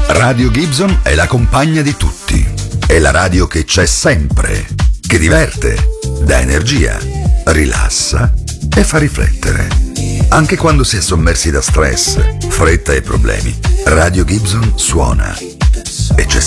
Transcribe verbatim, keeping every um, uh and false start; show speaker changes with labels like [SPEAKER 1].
[SPEAKER 1] Radio Gibson è la compagna di tutti. È la radio che c'è sempre, che diverte, dà energia, rilassa e fa riflettere. Anche quando si è sommersi da stress, fretta e problemi, Radio Gibson suona e c'è